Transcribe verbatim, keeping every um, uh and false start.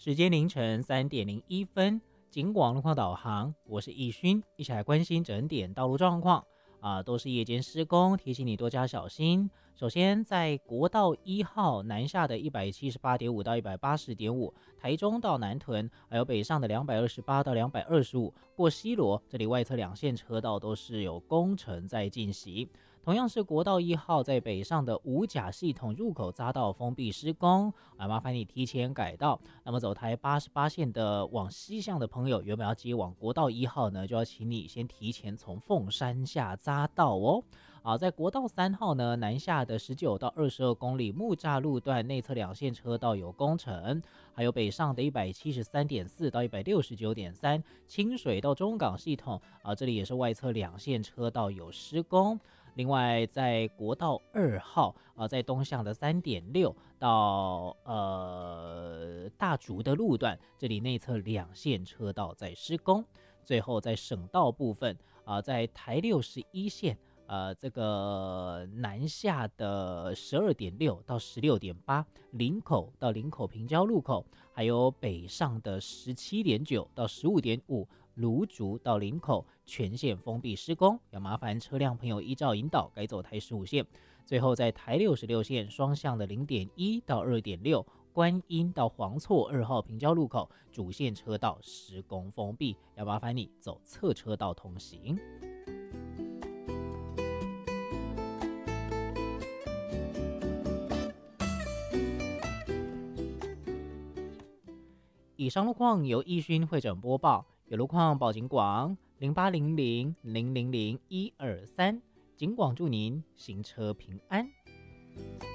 时间凌晨三点零一分，警广路况导航，我是易勋，一起来关心整点道路状况啊，都是夜间施工，提醒你多加小心。首先，在国道一号南下的一百七十八点五到一百八十点五，台中到南屯，还有北上的两百二十八到两百二十五，过西螺这里外侧两线车道都是有工程在进行。同样是国道一号在北上的五甲系统入口匝道封闭施工，啊，麻烦你提前改道。那么走台八十八线的往西向的朋友，原本要接往国道一号呢，就要请你先提前从凤山下匝道哦。啊，在国道三号呢，南下的十九到二十二公里木栅路段内侧两线车道有工程，还有北上的一百七十三点四到一百六十九点三清水到中港系统啊，这里也是外侧两线车道有施工。另外，在国道二号啊，在东向的三点六到呃大竹的路段，这里内侧两线车道在施工。最后，在省道部分啊，在台六十一线。呃，这个南下的十二点六到十六点八，林口到林口平交路口，还有北上的十七点九到十五点五，芦竹到林口全线封闭施工，要麻烦车辆朋友依照引导改走台十五线。最后在台六十六线双向的零点一到二点六，观音到黄厝二号平交路口主线车道施工封闭，要麻烦你走侧车道通行。以上路况由易勋会诊播报，有路况报警广零八零零零零零一二三，警广祝您行车平安。